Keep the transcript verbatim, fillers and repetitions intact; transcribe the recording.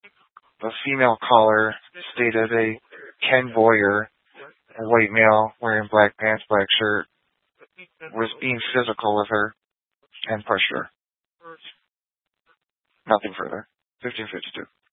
The female caller stated a Ken Boyer, a white male wearing black pants, black shirt, was being physical with her and pushed her. Nothing further. fifteen fifty-two.